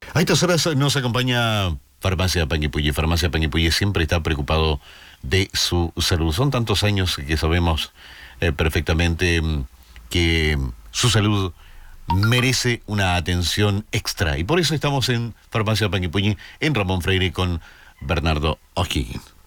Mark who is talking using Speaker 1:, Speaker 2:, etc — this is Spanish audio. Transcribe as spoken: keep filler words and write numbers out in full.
Speaker 1: A estas horas nos acompaña Farmacia Panguipulli. Farmacia Panguipulli siempre está preocupado de su salud. Son tantos años que sabemos eh, perfectamente mm, que su salud merece una atención extra. Y por eso estamos en Farmacia Panguipulli, en Ramón Freire, con Bernardo O'Higgins.